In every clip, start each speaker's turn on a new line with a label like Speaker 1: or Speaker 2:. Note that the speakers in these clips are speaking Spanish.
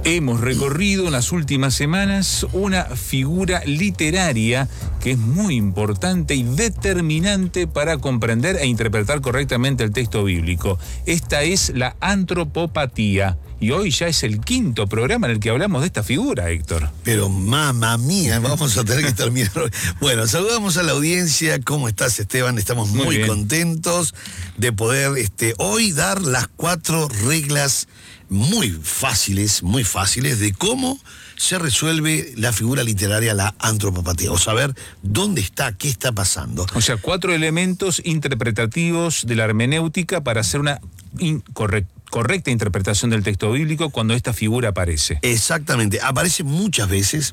Speaker 1: Hemos recorrido en las últimas semanas una figura literaria que es muy importante y determinante para comprender e interpretar correctamente el texto bíblico. Esta es la antropopatía. Y hoy ya es el quinto programa en el que hablamos de esta figura, Héctor.
Speaker 2: Pero mamá mía, vamos a tener que terminar. Bueno, saludamos a la audiencia. ¿Cómo estás, Esteban? Estamos muy contentos de poder hoy dar las 4 reglas muy fáciles de cómo se resuelve la figura literaria, la antropopatía, o saber dónde está, qué está pasando.
Speaker 1: O sea, 4 elementos interpretativos de la hermenéutica para hacer una correcta interpretación del texto bíblico cuando esta figura aparece.
Speaker 2: Exactamente, aparece muchas veces,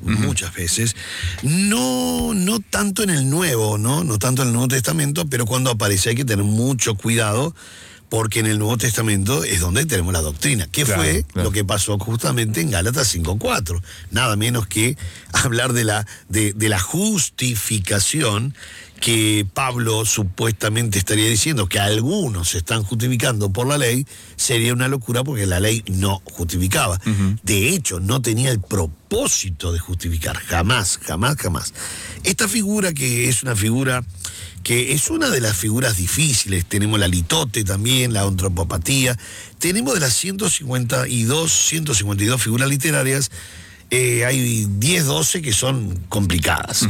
Speaker 2: no tanto en el Nuevo, no tanto en el Nuevo Testamento, pero cuando aparece hay que tener mucho cuidado, porque en el Nuevo Testamento es donde tenemos la doctrina, que fue lo que pasó justamente en Gálatas 5:4, nada menos que hablar de la justificación, que Pablo supuestamente estaría diciendo que algunos se están justificando por la ley. Sería una locura, porque la ley no justificaba. De hecho, no tenía el propósito de justificar, jamás. Esta figura, que es una figura que es una de las figuras difíciles, tenemos la litote también, la antropopatía, tenemos de las 152 figuras literarias, hay 12 que son complicadas,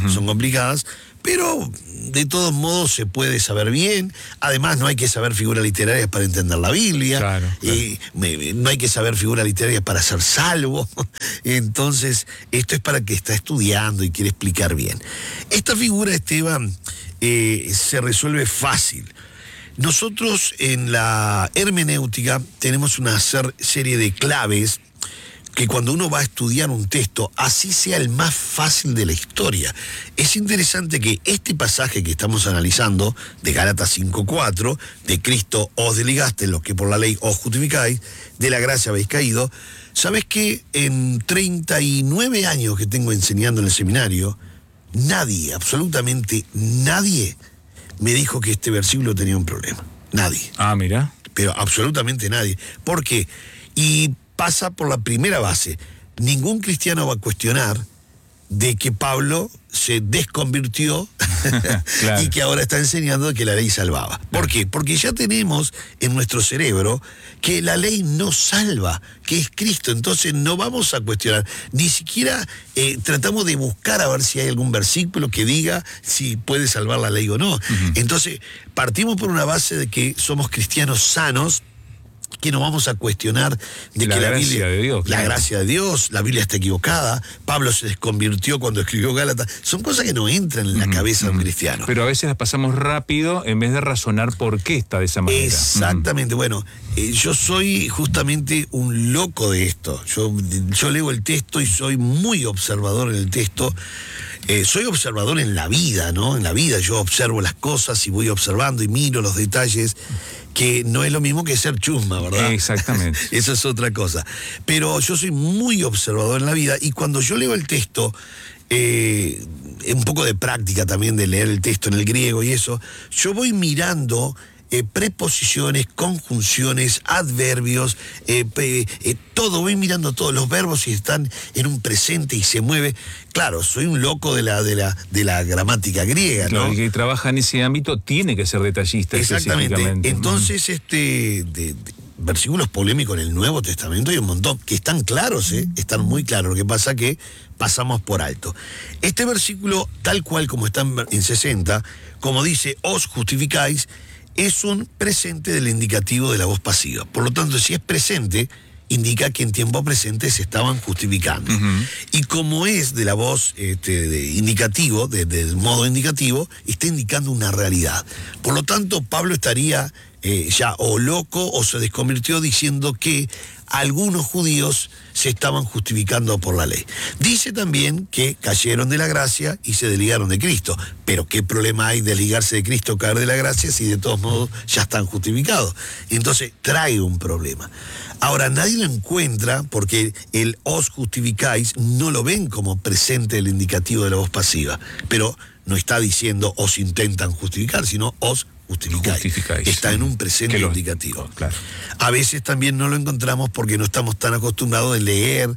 Speaker 2: pero de todos modos se puede saber bien. Además, no hay que saber figuras literarias para entender la Biblia.
Speaker 1: Claro.
Speaker 2: No hay que saber figuras literarias para ser salvo. Entonces, esto es para el que está estudiando y quiere explicar bien. Esta figura, Esteban, se resuelve fácil. Nosotros en la hermenéutica tenemos una serie de claves que cuando uno va a estudiar un texto, así sea el más fácil de la historia. Es interesante que este pasaje que estamos analizando, de Gálatas 5:4, de Cristo os desligaste, los que por la ley os justificáis, de la gracia habéis caído. ¿Sabes qué? En 39 años que tengo enseñando en el seminario, nadie, absolutamente nadie, me dijo que este versículo tenía un problema. Nadie.
Speaker 1: Ah, mira.
Speaker 2: Pero absolutamente nadie. ¿Por qué? Y pasa por la primera base. Ningún cristiano va a cuestionar de que Pablo se desconvirtió claro, y que ahora está enseñando que la ley salvaba. ¿Por qué? Porque ya tenemos en nuestro cerebro que la ley no salva, que es Cristo. Entonces no vamos a cuestionar, ni siquiera tratamos de buscar a ver si hay algún versículo que diga si puede salvar la ley o no. Entonces partimos por una base de que somos cristianos sanos, que no vamos a cuestionar de que la Biblia,
Speaker 1: de Dios,
Speaker 2: la gracia de Dios, la Biblia está equivocada, Pablo se desconvirtió cuando escribió Gálatas. Son cosas que no entran en la cabeza de un cristiano.
Speaker 1: Pero a veces las pasamos rápido en vez de razonar por qué está de esa manera.
Speaker 2: Exactamente, bueno, yo soy justamente un loco de esto. Yo leo el texto y soy muy observador en el texto. Soy observador en la vida, ¿no? En la vida yo observo las cosas y voy observando y miro los detalles, que no es lo mismo que ser chusma, ¿verdad?
Speaker 1: Exactamente.
Speaker 2: Eso es otra cosa. Pero yo soy muy observador en la vida, y cuando yo leo el texto, un poco de práctica también de leer el texto en el griego y eso, yo voy mirando preposiciones, conjunciones, adverbios, todo, voy mirando todos los verbos si están en un presente y se mueve. Claro, soy un loco de la gramática griega,
Speaker 1: claro,
Speaker 2: ¿no?
Speaker 1: El que trabaja en ese ámbito tiene que ser detallista.
Speaker 2: Exactamente. Entonces, versículos polémicos en el Nuevo Testamento hay un montón, que están claros, están muy claros. Lo que pasa que pasamos por alto. Este versículo, tal cual como está en 60, como dice, os justificáis, es un presente del indicativo de la voz pasiva. Por lo tanto, si es presente, indica que en tiempo presente se estaban justificando. Y como es de la voz indicativo, del modo indicativo, está indicando una realidad. Por lo tanto, Pablo estaría ya o loco o se desconvirtió diciendo que algunos judíos se estaban justificando por la ley. Dice también que cayeron de la gracia y se desligaron de Cristo. Pero ¿qué problema hay de desligarse de Cristo o caer de la gracia si de todos modos ya están justificados? Entonces trae un problema. Ahora, nadie lo encuentra porque el os justificáis no lo ven como presente del indicativo de la voz pasiva, pero no está diciendo os intentan justificar, sino os justificáis. Está en un presente indicativo.
Speaker 1: Claro.
Speaker 2: A veces también no lo encontramos porque no estamos tan acostumbrados a leer,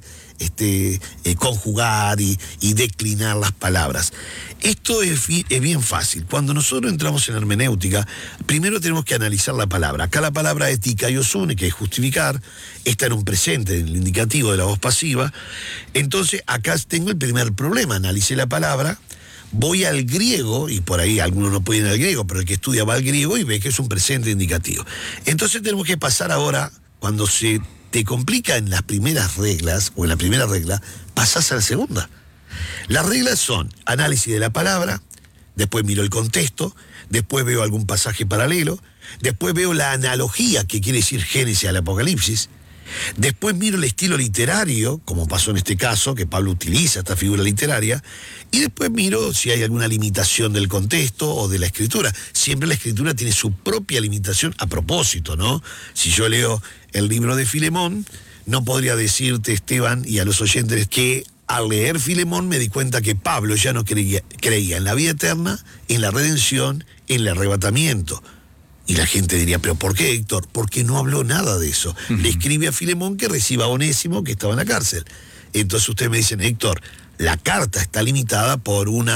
Speaker 2: conjugar y declinar las palabras. Esto es bien fácil. Cuando nosotros entramos en hermenéutica, primero tenemos que analizar la palabra. Acá la palabra es dikaiosune, que es justificar, está en un presente, en el indicativo de la voz pasiva. Entonces acá tengo el primer problema. Analicé la palabra, voy al griego, y por ahí algunos no pueden ir al griego, pero el que estudia va al griego y ve que es un presente indicativo. Entonces tenemos que pasar ahora, cuando se te complica en las primeras reglas, o en la primera regla, pasás a la segunda. Las reglas son análisis de la palabra, después miro el contexto, después veo algún pasaje paralelo, después veo la analogía, que quiere decir Génesis al Apocalipsis, después miro el estilo literario, como pasó en este caso, que Pablo utiliza esta figura literaria, y después miro si hay alguna limitación del contexto o de la escritura. Siempre la escritura tiene su propia limitación a propósito, ¿no? Si yo leo el libro de Filemón, no podría decirte, Esteban, y a los oyentes, que al leer Filemón me di cuenta que Pablo ya no creía en la vida eterna, en la redención, en el arrebatamiento. Y la gente diría, ¿pero por qué, Héctor? Porque no habló nada de eso. Le escribe a Filemón que reciba a Onésimo, que estaba en la cárcel. Entonces ustedes me dicen, Héctor, la carta está limitada por un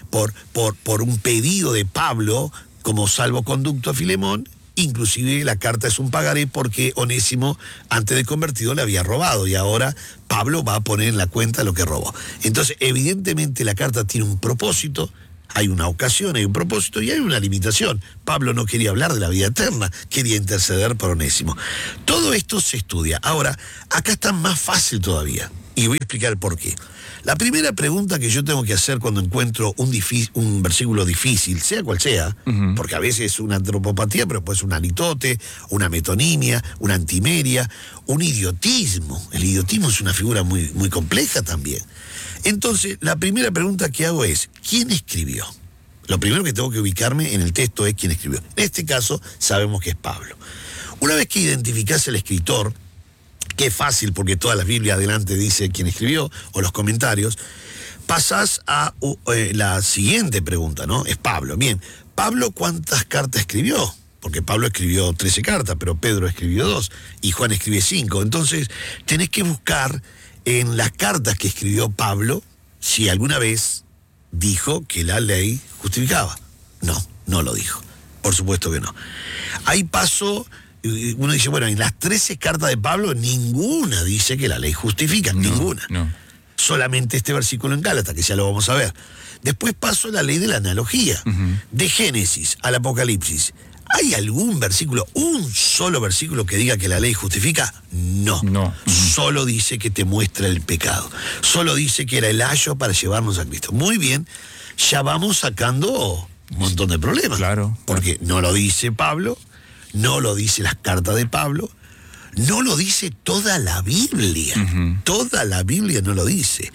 Speaker 2: pedido de Pablo como salvoconducto a Filemón. Inclusive la carta es un pagaré porque Onésimo, antes de convertido, le había robado y ahora Pablo va a poner en la cuenta lo que robó. Entonces, evidentemente la carta tiene un propósito, hay una ocasión, hay un propósito y hay una limitación. Pablo no quería hablar de la vida eterna, quería interceder por Onésimo. Todo esto se estudia. Ahora, acá está más fácil todavía y voy a explicar por qué. La primera pregunta que yo tengo que hacer cuando encuentro un versículo difícil, sea cual sea, porque a veces es una antropopatía, pero puede ser una litote, una metonimia, una antimeria, un idiotismo. El idiotismo es una figura muy, muy compleja también. Entonces, la primera pregunta que hago es, ¿quién escribió? Lo primero que tengo que ubicarme en el texto es quién escribió. En este caso, sabemos que es Pablo. Una vez que identificás el escritor, que es fácil porque todas las Biblias adelante dice quién escribió, o los comentarios, pasás a la siguiente pregunta, ¿no? Es Pablo. Bien, ¿Pablo cuántas cartas escribió? Porque Pablo escribió 13 cartas, pero Pedro escribió 2 y Juan escribe 5. Entonces, tenés que buscar en las cartas que escribió Pablo si alguna vez dijo que la ley justificaba. No lo dijo. Por supuesto que no. Ahí pasó. Uno dice, bueno, en las 13 cartas de Pablo ninguna dice que la ley justifica, ninguna. No. Solamente este versículo en Gálatas, que ya lo vamos a ver. Después paso a la ley de la analogía. De Génesis al Apocalipsis, ¿hay algún versículo, un solo versículo que diga que la ley justifica? No. Solo dice que te muestra el pecado. Solo dice que era el ayo para llevarnos a Cristo. Muy bien, ya vamos sacando un montón de problemas. Claro. Porque no lo dice Pablo, no lo dice las cartas de Pablo, no lo dice toda la Biblia. Toda la Biblia no lo dice.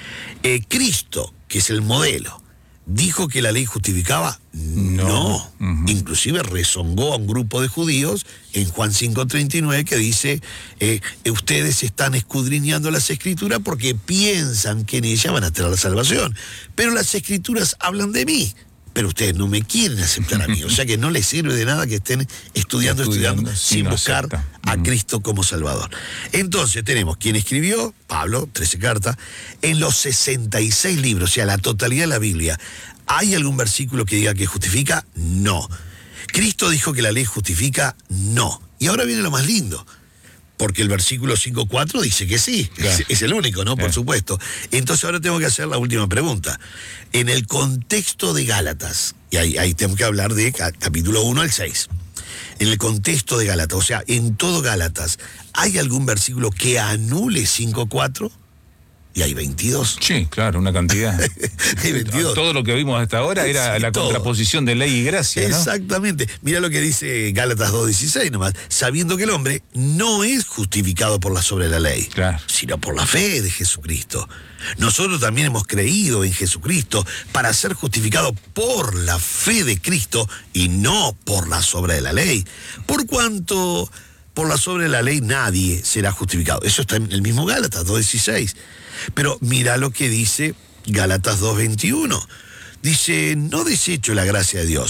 Speaker 2: Cristo, que es el modelo, ¿dijo que la ley justificaba? No. Inclusive rezongó a un grupo de judíos en Juan 5:39 que dice, ustedes están escudriñando las escrituras porque piensan que en ellas van a tener la salvación. Pero las escrituras hablan de mí. Pero ustedes no me quieren aceptar a mí. O sea que no les sirve de nada que estén estudiando sin buscar a Cristo como Salvador. Entonces tenemos quien escribió, Pablo, 13 cartas, en los 66 libros, o sea, la totalidad de la Biblia. ¿Hay algún versículo que diga que justifica? No. ¿Cristo dijo que la ley justifica? No. Y ahora viene lo más lindo. Porque el versículo 5:4 dice que sí, claro. Es el único, ¿no? Por supuesto. Entonces ahora tengo que hacer la última pregunta. En el contexto de Gálatas, y ahí tengo que hablar de capítulo 1 al 6. En el contexto de Gálatas, o sea, en todo Gálatas, ¿hay algún versículo que anule 5:4? Y hay 22.
Speaker 1: Sí, claro, una cantidad.
Speaker 2: Hay 22.
Speaker 1: Todo lo que vimos hasta ahora era la contraposición de ley y gracia, ¿no?
Speaker 2: Exactamente. Mira lo que dice Gálatas 2:16 nomás. Sabiendo que el hombre no es justificado por la sobre la ley, claro, sino por la fe de Jesucristo. Nosotros también hemos creído en Jesucristo para ser justificados por la fe de Cristo y no por la sobra de la ley. Por cuanto por la sobre de la ley nadie será justificado. Eso está en el mismo Gálatas 2:16. Pero mira lo que dice Gálatas 2:21. Dice, no desecho la gracia de Dios.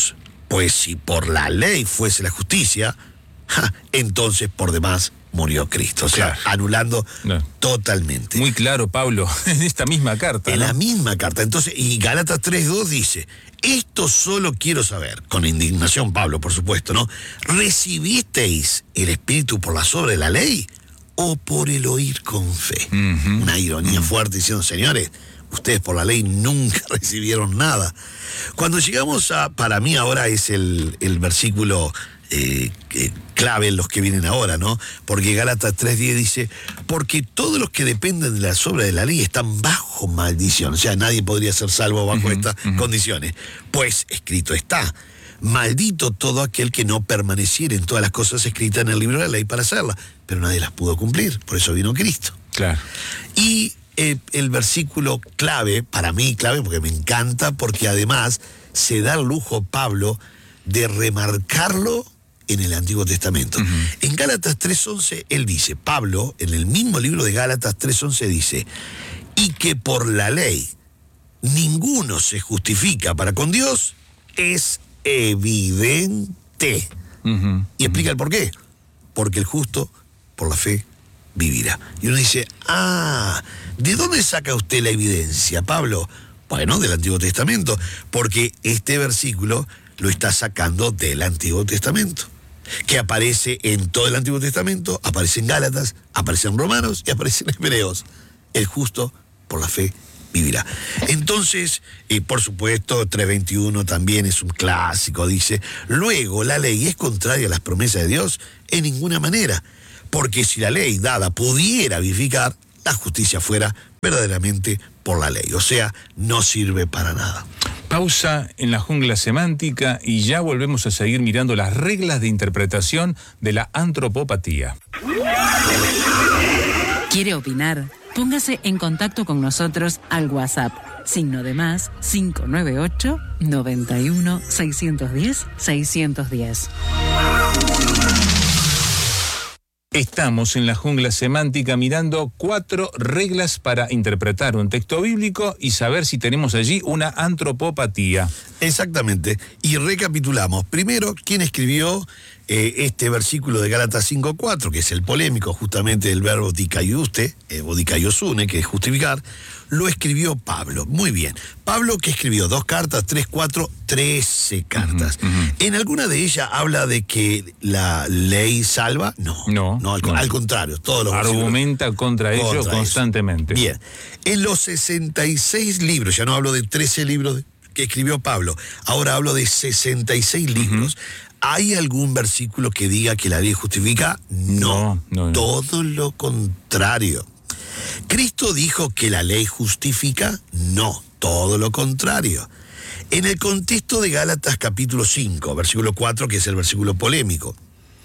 Speaker 2: Pues si por la ley fuese la justicia, entonces por demás murió Cristo. O sea,
Speaker 1: claro,
Speaker 2: anulando totalmente.
Speaker 1: Muy claro, Pablo, en esta misma carta.
Speaker 2: En
Speaker 1: ¿no?
Speaker 2: la misma carta. Entonces, y Gálatas 3:2 dice, esto solo quiero saber, con indignación Pablo, por supuesto, ¿no? ¿Recibisteis el Espíritu por las obras de la ley o por el oír con fe? Una ironía fuerte diciendo, señores, ustedes por la ley nunca recibieron nada. Cuando llegamos a, para mí ahora es el versículo clave en los que vienen ahora, ¿no? Porque Gálatas 3:10 dice, porque todos los que dependen de las obras de la ley están bajo maldición. O sea, nadie podría ser salvo bajo estas condiciones. Pues escrito está, maldito todo aquel que no permaneciera en todas las cosas escritas en el libro de la ley para hacerlas. Pero nadie las pudo cumplir, por eso vino Cristo.
Speaker 1: Claro.
Speaker 2: Y el versículo clave, para mí clave, porque me encanta, porque además se da el lujo Pablo de remarcarlo en el Antiguo Testamento. En Gálatas 3:11 él dice, Pablo, en el mismo libro de Gálatas 3:11 dice, y que por la ley ninguno se justifica para con Dios, es evidente. Y explica el por qué. Porque el justo por la fe vivirá. Y uno dice, ¿de dónde saca usted la evidencia, Pablo? Bueno, del Antiguo Testamento, porque este versículo lo está sacando del Antiguo Testamento, que aparece en todo el Antiguo Testamento, aparece en Gálatas, aparece en Romanos y aparece en Hebreos. El justo por la fe vivirá. Entonces, por supuesto, 3:21 también es un clásico, dice, luego la ley es contraria a las promesas de Dios en ninguna manera, porque si la ley dada pudiera vivificar, la justicia fuera verdaderamente por la ley, o sea, no sirve para nada.
Speaker 1: Pausa en la jungla semántica y ya volvemos a seguir mirando las reglas de interpretación de la antropopatía.
Speaker 3: ¿Quiere opinar? Póngase en contacto con nosotros al WhatsApp, +, 598 91 610 610.
Speaker 1: Estamos en la jungla semántica mirando 4 reglas para interpretar un texto bíblico y saber si tenemos allí una antropopatía.
Speaker 2: Exactamente. Y recapitulamos. Primero, ¿quién escribió este versículo de Gálatas 5:4, que es el polémico justamente del verbo dikaiuste, o dikaiosune, que es justificar? Lo escribió Pablo. Muy bien. Pablo, que escribió 2 cartas, 3, 4, 13 cartas. ¿En alguna de ellas habla de que la ley salva? No, al contrario. Todos los
Speaker 1: argumenta contra ello constantemente.
Speaker 2: Bien. En los 66 libros, ya no hablo de 13 libros que escribió Pablo, ahora hablo de 66 libros. ¿Hay algún versículo que diga que la ley justifica? No. Todo lo contrario. ¿Cristo dijo que la ley justifica? No, todo lo contrario. En el contexto de Gálatas capítulo 5, versículo 4, que es el versículo polémico,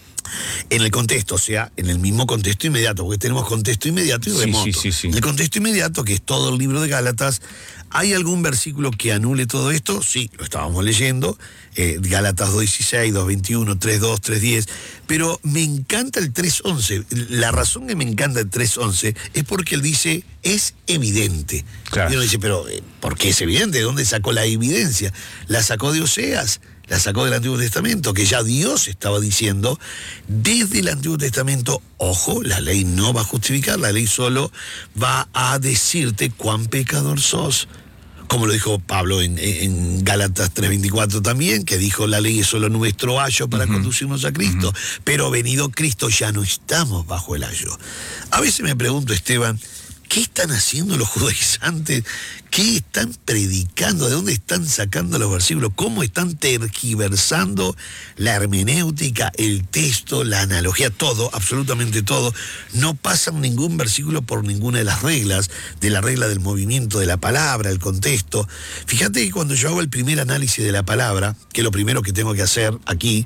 Speaker 2: en el contexto, o sea, en el mismo contexto inmediato, porque tenemos contexto inmediato y remoto.
Speaker 1: Sí.
Speaker 2: En el contexto inmediato, que es todo el libro de Gálatas, ¿hay algún versículo que anule todo esto? Sí, lo estábamos leyendo, Gálatas 2:16, 2:21, 3:2, 3:10, pero me encanta el 3:11. La razón que me encanta el 3:11 es porque él dice, es evidente.
Speaker 1: Claro.
Speaker 2: Y uno dice, pero ¿por qué es evidente? ¿De dónde sacó la evidencia? La sacó de Oseas, la sacó del Antiguo Testamento, que ya Dios estaba diciendo desde el Antiguo Testamento, ojo, la ley no va a justificar, la ley solo va a decirte cuán pecador sos. Como lo dijo Pablo en Gálatas 3:24 también, que dijo la ley es solo nuestro ayo para conducirnos a Cristo, pero venido Cristo ya no estamos bajo el ayo. A veces me pregunto, Esteban, ¿qué están haciendo los judaizantes? ¿Qué están predicando? ¿De dónde están sacando los versículos? ¿Cómo están tergiversando la hermenéutica, el texto, la analogía? Todo, absolutamente todo. No pasan ningún versículo por ninguna de las reglas, de la regla del movimiento de la palabra, el contexto. Fíjate que cuando yo hago el primer análisis de la palabra, que es lo primero que tengo que hacer aquí,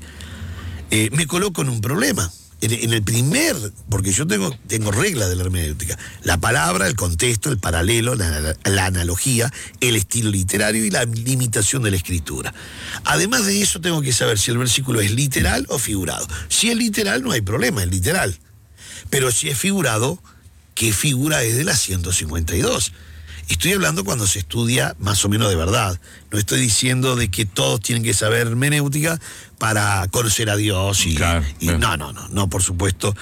Speaker 2: me coloco en un problema. En el primer, porque yo tengo reglas de la hermenéutica, la palabra, el contexto, el paralelo, la analogía, el estilo literario y la limitación de la escritura. Además de eso, tengo que saber si el versículo es literal o figurado. Si es literal, no hay problema, es literal. Pero si es figurado, ¿qué figura es de la 152? Estoy hablando cuando se estudia más o menos de verdad. No estoy diciendo de que todos tienen que saber hermenéutica para conocer a Dios.
Speaker 1: Claro.
Speaker 2: No, por supuesto,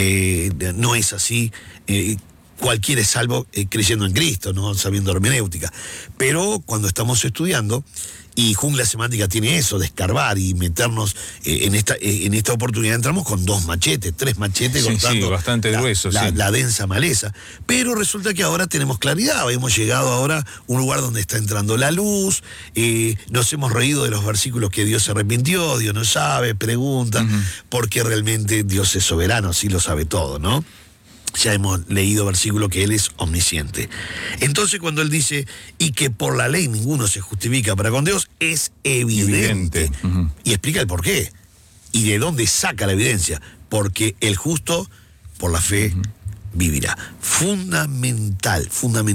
Speaker 2: no es así. Cualquiera es salvo creyendo en Cristo, no sabiendo hermenéutica. Pero cuando estamos estudiando, y Jungla Semántica tiene eso, de escarbar y meternos en esta oportunidad entramos con 2 machetes, 3 machetes cortando
Speaker 1: bastante grueso,
Speaker 2: la densa maleza. Pero resulta que ahora tenemos claridad, hemos llegado ahora a un lugar donde está entrando la luz, nos hemos reído de los versículos que Dios se arrepintió, Dios no sabe, pregunta, porque realmente Dios es soberano, así lo sabe todo, ¿no? Ya hemos leído versículos que Él es omnisciente. Entonces cuando Él dice, y que por la ley ninguno se justifica para con Dios, es evidente. Y explica el por qué. Y de dónde saca la evidencia. Porque el justo, por la fe, vivirá. Fundamental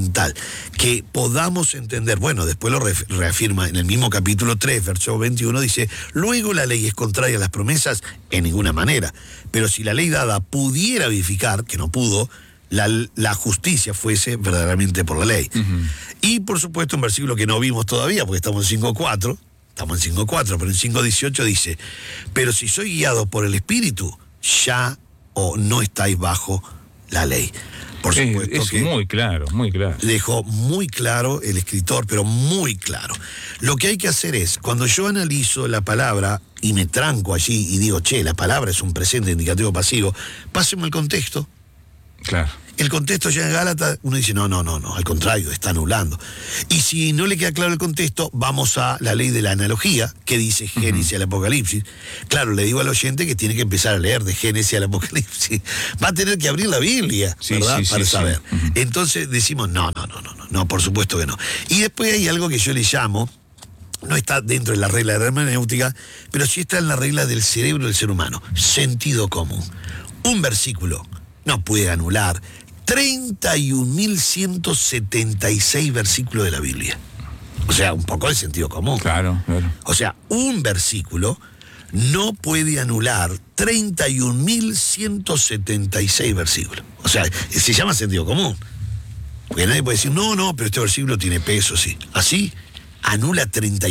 Speaker 2: que podamos entender, bueno, después lo reafirma en el mismo capítulo 3, verso 21, dice, luego la ley es contraria a las promesas en ninguna manera, pero si la ley dada pudiera vivificar, que no pudo, la justicia fuese verdaderamente por la ley. Y por supuesto un versículo que no vimos todavía, porque estamos en 5.4, pero en 5.18 dice, pero si soy guiado por el Espíritu, ya o no estáis bajo la ley. Por supuesto
Speaker 1: es
Speaker 2: que
Speaker 1: muy claro.
Speaker 2: dejó muy claro el escritor, pero muy claro. Lo que hay que hacer es, cuando yo analizo la palabra y me tranco allí y digo, la palabra es un presente indicativo pasivo, páseme el contexto.
Speaker 1: Claro.
Speaker 2: El contexto ya en Gálatas, uno dice, no, al contrario, está anulando. Y si no le queda claro el contexto, vamos a la ley de la analogía, que dice Génesis al Apocalipsis. Claro, le digo al oyente que tiene que empezar a leer de Génesis al Apocalipsis. Va a tener que abrir la Biblia, ¿verdad? Para saber. Entonces decimos, no, por supuesto que no. Y después hay algo que yo le llamo, no está dentro de la regla de la hermenéutica, pero sí está en la regla del cerebro del ser humano, sentido común. Un versículo no puede anular 31.176 versículos de la Biblia. O sea, un poco de sentido común.
Speaker 1: Claro.
Speaker 2: O sea, un versículo no puede anular 31.176 versículos. O sea, se llama sentido común. Porque nadie puede decir, no, pero este versículo tiene peso, sí. Así anula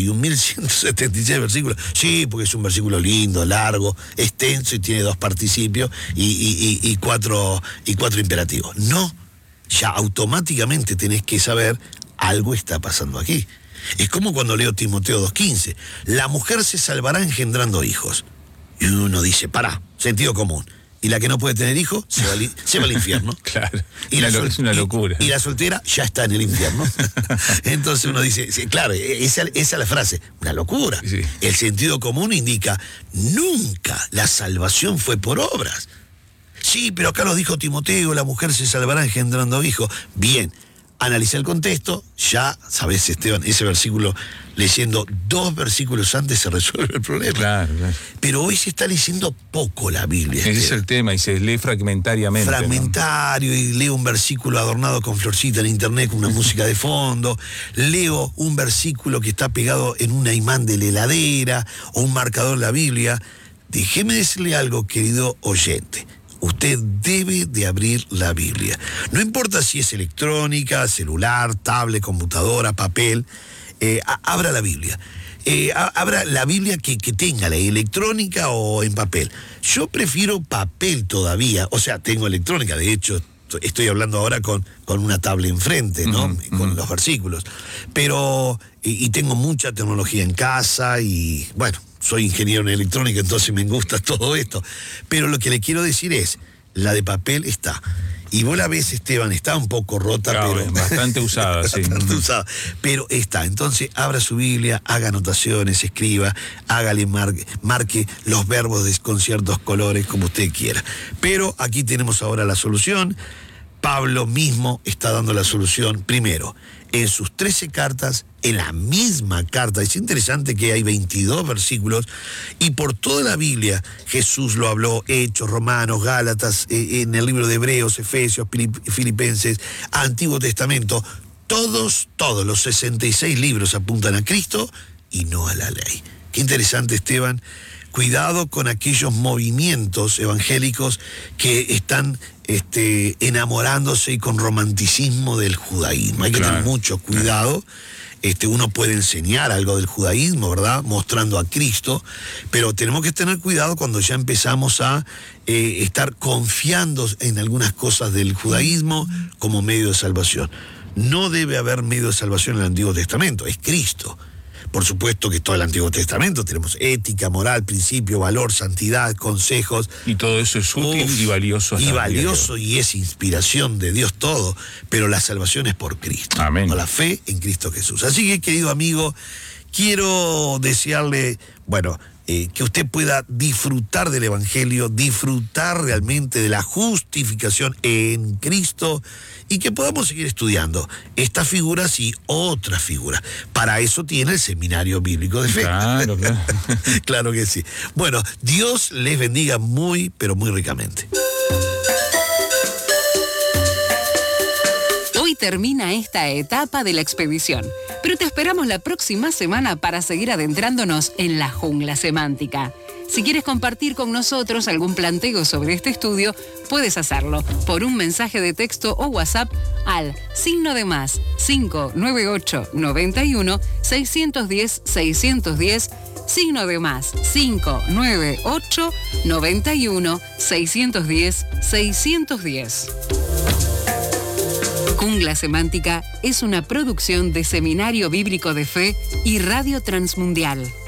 Speaker 2: 31.176 versículos. Sí, porque es un versículo lindo, largo, extenso y tiene 2 participios y cuatro imperativos. No, ya automáticamente tenés que saber algo está pasando aquí. Es como cuando leo Timoteo 2.15. La mujer se salvará engendrando hijos. Y uno dice, pará, sentido común. Y la que no puede tener hijos se va al infierno.
Speaker 1: Claro.
Speaker 2: Y
Speaker 1: es una locura.
Speaker 2: Y la soltera ya está en el infierno. Entonces uno dice, claro, esa es la frase, una locura.
Speaker 1: Sí.
Speaker 2: El sentido común indica, nunca la salvación fue por obras. Sí, pero acá lo dijo Timoteo, la mujer se salvará engendrando hijos. Bien, analiza el contexto, ya sabes, Esteban, ese versículo, leyendo 2 versículos antes se resuelve el problema.
Speaker 1: Claro.
Speaker 2: Pero hoy se está leyendo poco la Biblia.
Speaker 1: Ese es el tema, y se lee fragmentariamente.
Speaker 2: Fragmentario, y leo un versículo adornado con florcita en internet, con una música de fondo. Leo un versículo que está pegado en un imán de la heladera, o un marcador de la Biblia. Déjeme decirle algo, querido oyente. Usted debe de abrir la Biblia. No importa si es electrónica, celular, tablet, computadora, papel. Abra la Biblia. Abra la Biblia que tenga, la electrónica o en papel. Yo prefiero papel todavía. O sea, tengo electrónica. De hecho, estoy hablando ahora con una tablet enfrente, ¿no? Con los versículos. Pero, y tengo mucha tecnología en casa y, bueno, soy ingeniero en electrónica, entonces me gusta todo esto. Pero lo que le quiero decir es, la de papel está. Y vos la ves, Esteban, está un poco rota,
Speaker 1: claro,
Speaker 2: pero...
Speaker 1: bastante usada, sí.
Speaker 2: Bastante usada, pero está. Entonces, abra su Biblia, haga anotaciones, escriba, hágale, marque los verbos con ciertos colores, como usted quiera. Pero aquí tenemos ahora la solución. Pablo mismo está dando la solución, primero, en sus 13 cartas, en la misma carta. Es interesante que hay 22 versículos y por toda la Biblia Jesús lo habló, Hechos, Romanos, Gálatas, en el libro de Hebreos, Efesios, Filipenses, Antiguo Testamento. Todos los 66 libros apuntan a Cristo y no a la ley. Qué interesante, Esteban. Cuidado con aquellos movimientos evangélicos que están enamorándose y con romanticismo del judaísmo. Hay que tener mucho cuidado. Uno puede enseñar algo del judaísmo, ¿verdad? Mostrando a Cristo, pero tenemos que tener cuidado cuando ya empezamos a estar confiando en algunas cosas del judaísmo como medio de salvación. No debe haber medio de salvación en el Antiguo Testamento, es Cristo. Por supuesto que todo el Antiguo Testamento tenemos ética, moral, principio, valor, santidad, consejos.
Speaker 1: Y todo eso es útil y valioso.
Speaker 2: Y valioso y es inspiración de Dios todo, pero la salvación es por Cristo.
Speaker 1: Amén.
Speaker 2: Con la fe en Cristo Jesús. Así que, querido amigo, quiero desearle, que usted pueda disfrutar del Evangelio, disfrutar realmente de la justificación en Cristo y que podamos seguir estudiando estas figuras y otras figuras. Para eso tiene el Seminario Bíblico de Fe.
Speaker 1: Claro, claro.
Speaker 2: Claro que sí. Bueno, Dios les bendiga muy, pero muy ricamente.
Speaker 3: Hoy termina esta etapa de la expedición, pero te esperamos la próxima semana para seguir adentrándonos en la jungla semántica. Si quieres compartir con nosotros algún planteo sobre este estudio, puedes hacerlo por un mensaje de texto o WhatsApp al +, 598 91 610 610, +, 598 91 610 610. Jungla Semántica es una producción de Seminario Bíblico de Fe y Radio Transmundial.